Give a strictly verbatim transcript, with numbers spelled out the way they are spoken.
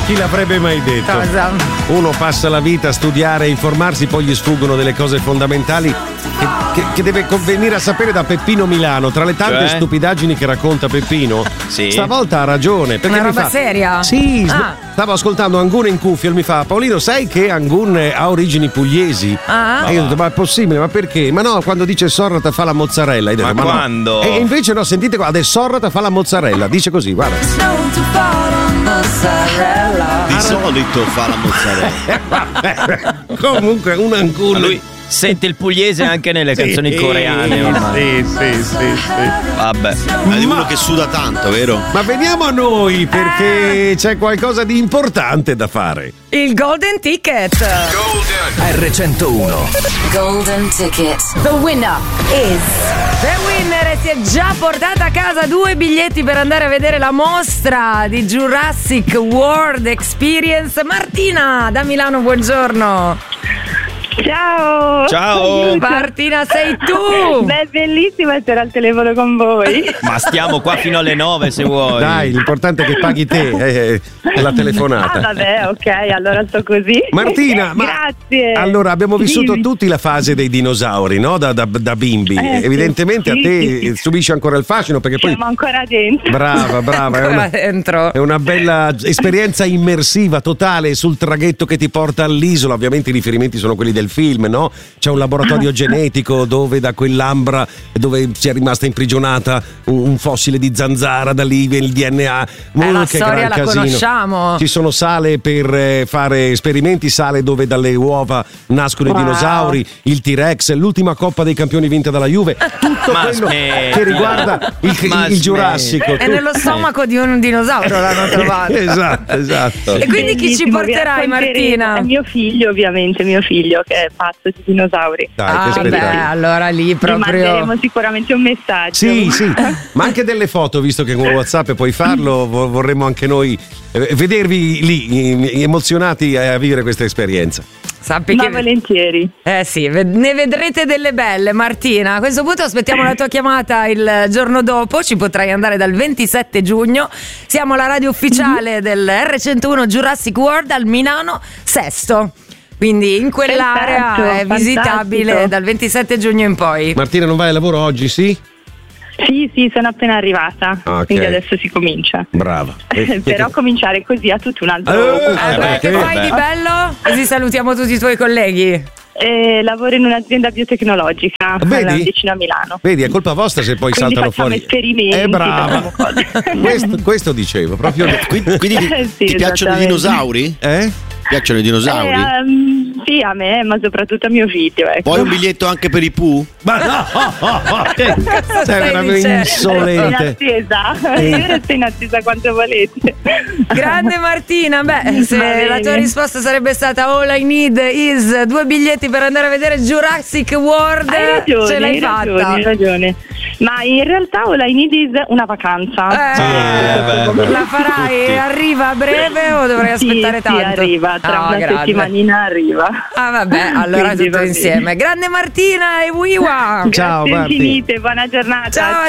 Chi l'avrebbe mai detto? Cosa? Uno passa la vita a studiare e informarsi, poi gli sfuggono delle cose fondamentali che, che, che deve venire a sapere da Peppino Milano. Tra le tante Cioè? stupidaggini che racconta Peppino, Sì. stavolta ha ragione. Perché Una mi roba fa, seria? Sì, s- Ah. stavo ascoltando Angun in cuffia e mi fa: Paolino, sai che Angun ha origini pugliesi? Ah. E io ho detto: ma è possibile? Ma perché? Ma no, quando dice Sorrata fa la mozzarella. Hai detto, Ma no. quando? E invece no, sentite qua, adesso Sorrata fa la mozzarella. Dice così, guarda. Di solito fa la mozzarella. Comunque un Angun. Lui sente il pugliese anche nelle canzoni coreane ormai. Sì, sì, sì, sì. Vabbè. Ma di uno che suda tanto, vero? Ma veniamo a noi perché c'è qualcosa di importante da fare. Il Golden Ticket. R centouno. Golden Ticket. The winner is. The winner si è già portata a casa due biglietti per andare a vedere la mostra di Jurassic World Experience. Martina da Milano, buongiorno. Ciao! Ciao. Martina, sei tu. Beh, è bellissimo essere al telefono con voi. Ma stiamo qua fino alle nove se vuoi. Dai, l'importante è che paghi te eh, eh, la telefonata. Ah, vabbè, ok, allora sto così. Martina, ma grazie. allora abbiamo vissuto Dimmi. tutti la fase dei dinosauri, no? Da, da- da bimbi. Eh, sì, Evidentemente sì, a te sì, sì. subisci ancora il fascino perché poi. Siamo ancora dentro. Brava, brava, è Ancora una, dentro. è una bella esperienza immersiva totale sul traghetto che ti porta all'isola. Ovviamente i riferimenti sono quelli del film, no? C'è un laboratorio genetico dove da quell'ambra dove si è rimasta imprigionata un, un fossile di zanzara, da lì viene il D N A. Eh, la che storia gran la casino. conosciamo. Ci sono sale per eh, fare esperimenti, sale dove dalle uova nascono Wow. i dinosauri, il T-Rex, l'ultima Coppa dei Campioni vinta dalla Juve, tutto Ma quello smettila. che riguarda il, Ma il, il Giurassico. È nello stomaco di un dinosauro l'hanno trovato. Esatto, esatto. E quindi chi ci Bellissimo, vi porterai, racconteremo. Martina? È mio figlio, ovviamente, mio figlio che è pazzo di dinosauri. Dai, che Ah, beh, spettacolo. allora lì Vi proprio. manderemo sicuramente un messaggio. Sì, sì, ma anche delle foto, visto che con WhatsApp puoi farlo, vo- vorremmo anche noi eh, vedervi lì eh, emozionati a vivere questa esperienza. Sappi Ma che. volentieri. Eh sì, ve- ne vedrete delle belle, Martina. A questo punto aspettiamo la tua chiamata il giorno dopo. Ci potrai andare dal ventisette giugno. Siamo la radio ufficiale del R centouno Jurassic World al Milano Sesto. Quindi in quell'area Perfetto, è visitabile fantastico. dal ventisette giugno in poi. Martina, non vai al lavoro oggi, sì? Sì, sì, sono appena arrivata. Ok. Quindi adesso si comincia. Brava. Eh, Però cominciare così ha tutto un altro Eh, gusto. Eh, beh, perché? che fai di bello? Così salutiamo tutti i tuoi colleghi. Eh, lavoro in un'azienda biotecnologica Vedi? vicino a Milano. Vedi, è colpa vostra se poi Quindi saltano facciamo fuori. esperimenti, È brava. facciamo cose. questo, questo dicevo, proprio. Quindi, quindi ti, Eh, sì, ti piacciono i esattamente. dinosauri? Eh? Ti piacciono i dinosauri? Eh, ehm, sì, a me, ma soprattutto a mio figlio. Ecco. Poi un biglietto anche per i Pooh? Ma no! Sei stai veramente dicendo? Resto in insolente. attesa, io resto in attesa quanto volete. Grande Martina, beh, se Va bene. la tua risposta sarebbe stata all I need is due biglietti per andare a vedere Jurassic World, Hai ragione, ce l'hai hai fatta. ragione, hai ragione. Ma in realtà all I need is una vacanza. Eh, beh, beh. la farai? Tutti. Arriva a breve o dovrai aspettare sì, tanto? Sì, arriva, tra Ah, una grande. settimanina arriva. Ah vabbè, allora Quindi tutto va bene. insieme. Grande Martina e Wiwa. Ciao, Grazie Marti. infinite, buona giornata. Ciao.